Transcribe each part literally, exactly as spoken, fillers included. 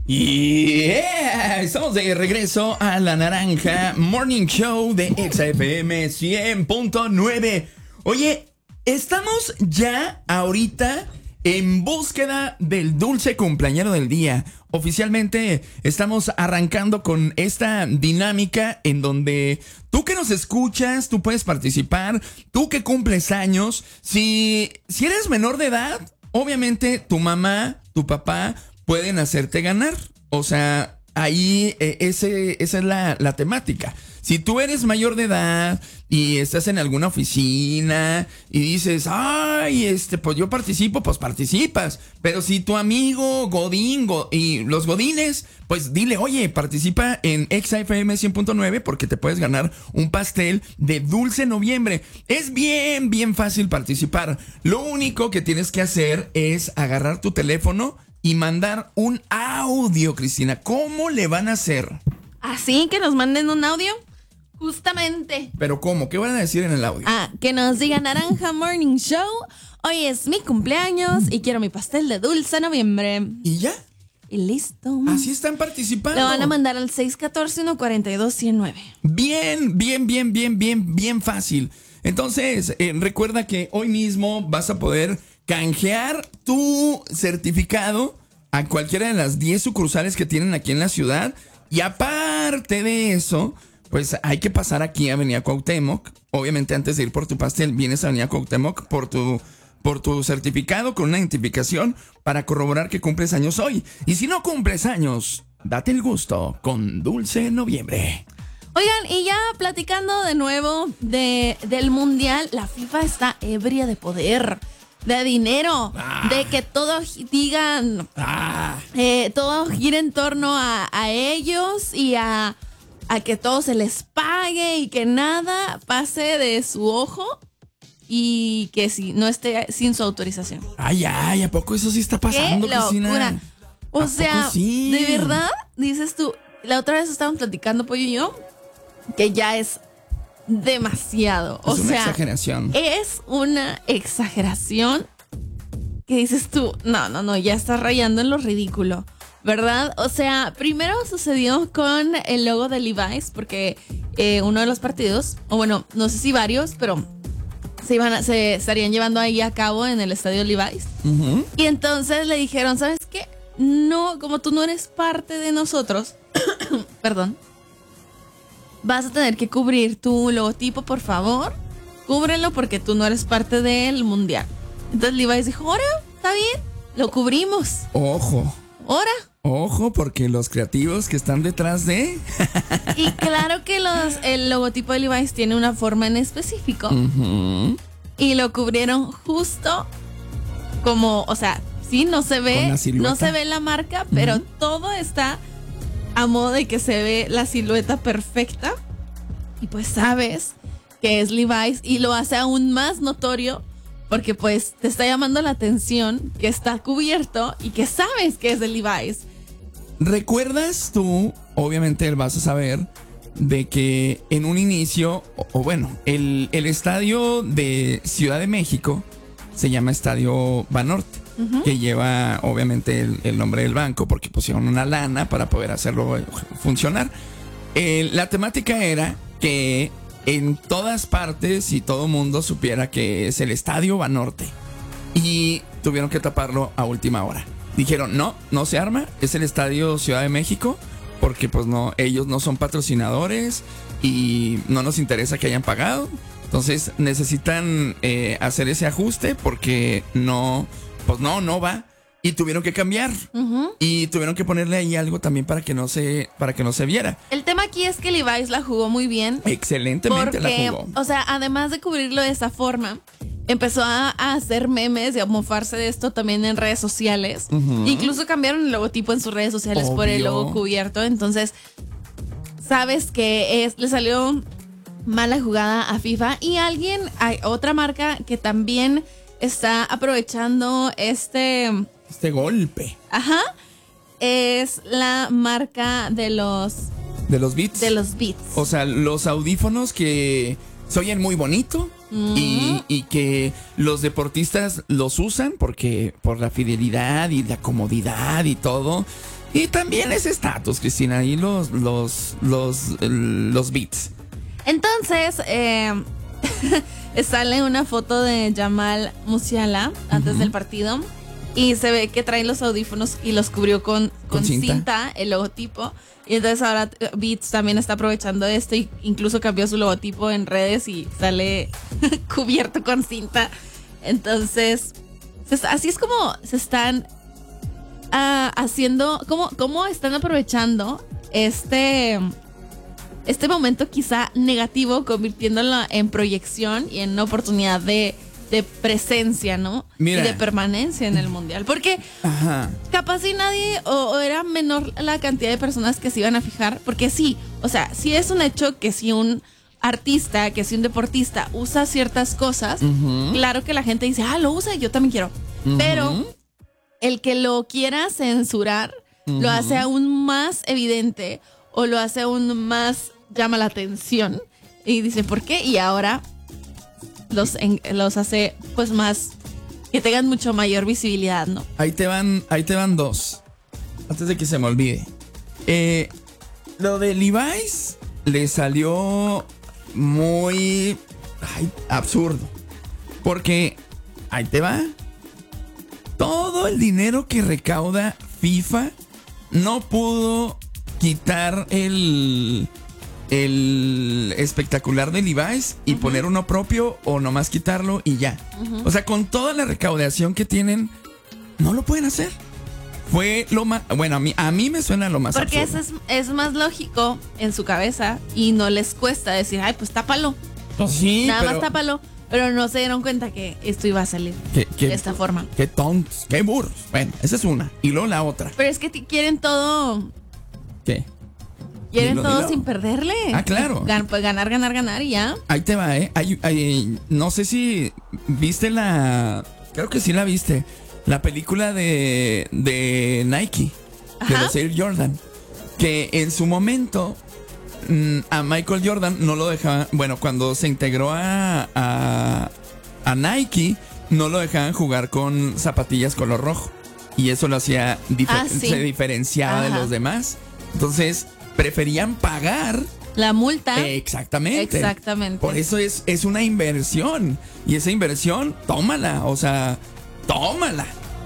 Yeah, estamos de regreso a La Naranja Morning Show de Exa F M cien punto nueve. Oye, estamos ya ahorita en búsqueda del dulce cumpleañero del día. Oficialmente estamos arrancando con esta dinámica en donde tú que nos escuchas, tú puedes participar, tú que cumples años. Si, si eres menor de edad, obviamente tu mamá, tu papá pueden hacerte ganar. O sea, ahí eh, ese, esa es la, la temática. Si tú eres mayor de edad y estás en alguna oficina y dices, ay, este, pues yo participo, pues participas. Pero si tu amigo Godín go, y los Godines, pues dile, oye, participa en Exa F M cien punto nueve porque te puedes ganar un pastel de Dulce Noviembre. Es bien, bien fácil participar. Lo único que tienes que hacer es agarrar tu teléfono y mandar un audio, Cristina. ¿Cómo le van a hacer? ¿Así que nos manden un audio? Justamente. ¿Pero cómo? ¿Qué van a decir en el audio? Ah, que nos diga Naranja Morning Show. Hoy es mi cumpleaños y quiero mi pastel de Dulce Noviembre. ¿Y ya? Y listo. Así están participando. Lo van a mandar al seis uno cuatro, uno cuatro dos, uno cero nueve. Bien, bien, bien, bien, bien, bien fácil. Entonces, eh, recuerda que hoy mismo vas a poder canjear tu certificado a cualquiera de las diez sucursales que tienen aquí en la ciudad. Y aparte de eso, pues hay que pasar aquí a Avenida Cuauhtémoc. Obviamente antes de ir por tu pastel, vienes a Avenida Cuauhtémoc por tu, por tu certificado con una identificación para corroborar que cumples años hoy. Y si no cumples años, date el gusto con Dulce Noviembre. Oigan, y ya platicando de nuevo de, del Mundial, la FIFA está ebria de poder, de dinero, ah. de que todos digan, ah. eh, todo gira en torno a, a ellos y a, a que todo se les pague y que nada pase de su ojo y que si no esté sin su autorización. Ay, ay, ¿a poco eso sí está pasando, ¡qué locura! Cristina? O sea, sí? ¿De verdad? Dices tú, la otra vez estábamos platicando, Pollo y yo, que ya es demasiado. Es o una sea, exageración. Es una exageración que dices tú, no, no, no, ya estás rayando en lo ridículo, ¿verdad? O sea, primero sucedió con el logo de Levi's, porque eh, uno de los partidos, o bueno, no sé si varios, pero se iban a, se estarían llevando ahí a cabo en el estadio Levi's. Uh-huh. Y entonces le dijeron, ¿sabes qué? No, como tú no eres parte de nosotros, perdón, vas a tener que cubrir tu logotipo, por favor. Cúbrelo porque tú no eres parte del mundial. Entonces Levi's dijo, ahora, está bien, lo cubrimos. Ojo. Ahora. Ojo, porque los creativos que están detrás de... Y claro que los, el logotipo de Levi's tiene una forma en específico. Uh-huh. Y lo cubrieron justo como, o sea, sí, no se ve, no se ve la marca, pero uh-huh. todo está a modo de que se ve la silueta perfecta. Y pues sabes que es Levi's y lo hace aún más notorio porque pues te está llamando la atención que está cubierto y que sabes que es de Levi's. ¿Recuerdas tú? Obviamente vas a saber de que en un inicio, o, o bueno, el, el estadio de Ciudad de México se llama Estadio Banorte. Uh-huh. Que lleva obviamente el, el nombre del banco porque pusieron una lana para poder hacerlo funcionar. Eh, la temática era que en todas partes y todo mundo supiera que es el Estadio Banorte y tuvieron que taparlo a última hora. Dijeron, no, no se arma, es el Estadio Ciudad de México porque pues no, ellos no son patrocinadores y no nos interesa que hayan pagado. Entonces necesitan eh, hacer ese ajuste porque no... Pues no, no va. Y tuvieron que cambiar. Uh-huh. Y tuvieron que ponerle ahí algo también para que no se, para que no se viera. El tema aquí es que Levi's la jugó muy bien. Excelentemente porque, la jugó. O sea, además de cubrirlo de esa forma, empezó a, a hacer memes y a mofarse de esto también en redes sociales. Uh-huh. Incluso cambiaron el logotipo en sus redes sociales Obvio. por el logo cubierto. Entonces, sabes que es, le salió mala jugada a FIFA. Y alguien, hay otra marca que también está aprovechando este... Este golpe. Ajá. Es la marca de los... De los Beats. De los Beats. O sea, los audífonos que se oyen muy bonito mm. y, y que los deportistas los usan porque por la fidelidad y la comodidad y todo. Y también ese estatus, Cristina, y los, los, los, los beats. Entonces, eh, sale una foto de Jamal Musiala antes uh-huh. del partido y se ve que trae los audífonos y los cubrió con, con, con cinta. cinta, el logotipo. Y entonces ahora Beats también está aprovechando esto y incluso cambió su logotipo en redes y sale cubierto con cinta. Entonces, así es como se están uh, haciendo, como, como están aprovechando este... este momento quizá negativo, convirtiéndolo en proyección y en una oportunidad de, de presencia, ¿no? Mira. Y de permanencia en el mundial. Porque Ajá. capaz si nadie, o, o era menor la cantidad de personas que se iban a fijar, porque sí, o sea, sí es un hecho que si un artista, que si un deportista usa ciertas cosas, uh-huh. claro que la gente dice, ah, lo usa, yo también quiero. Uh-huh. Pero el que lo quiera censurar, uh-huh. lo hace aún más evidente o lo hace aún más llama la atención y dice ¿por qué? Y ahora los, en, los hace pues más que tengan mucho mayor visibilidad, ¿no? Ahí te van, ahí te van dos antes de que se me olvide. Eh, lo de Levi's le salió muy ay, absurdo porque ahí te va todo el dinero que recauda FIFA no pudo quitar el el espectacular de Levi's y uh-huh. poner uno propio o nomás quitarlo y ya. Uh-huh. O sea, con toda la recaudación que tienen, no lo pueden hacer. Fue lo más... Bueno, a mí, a mí me suena lo más Porque absurdo. eso es, es más lógico en su cabeza y no les cuesta decir, ay, pues tápalo. Pues sí, Nada pero, más tápalo. Pero no se dieron cuenta que esto iba a salir ¿Qué, qué, de esta forma. Qué tontos, qué burros. Bueno, esa es una. Y luego la otra. Pero es que t- quieren todo... ¿Qué? Quieren dilo, todo dilo. sin perderle. Ah, claro. Gan- pues ganar, ganar, ganar y ya. Ahí te va, ¿eh? Hay, hay, no sé si viste la... Creo que sí la viste. La película de, de Nike. Ajá. De los Air Jordan. Que en su momento mmm, a Michael Jordan no lo dejaban... Bueno, cuando se integró a, a, a Nike, no lo dejaban jugar con zapatillas color rojo. Y eso lo hacía... Difer- ah, sí. Se diferenciaba Ajá. de los demás. Entonces... preferían pagar la multa. Exactamente. Exactamente. Por eso es, es una inversión. Y esa inversión, tómala. O sea, tómala.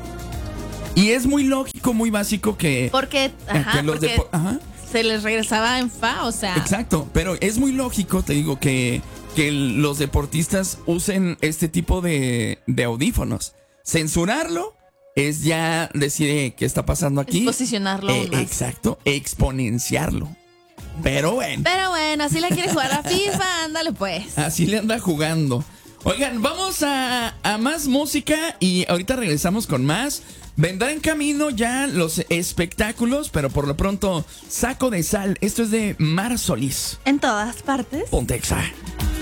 Y es muy lógico, muy básico que... Porque, ajá, que los porque depo- ajá. se les regresaba en fa, o sea... Exacto, pero es muy lógico, te digo, que, que los deportistas usen este tipo de, de audífonos. Censurarlo es ya decir qué está pasando aquí. Es posicionarlo eh, más. Exacto, exponenciarlo. Pero bueno. Pero bueno, así la quiere jugar a FIFA, ándale pues. Así le anda jugando. Oigan, vamos a, a más música y ahorita regresamos con más. Vendrá en camino ya los espectáculos, pero por lo pronto, Saco de Sal. Esto es de Mar Solís. En todas partes. Pontexa.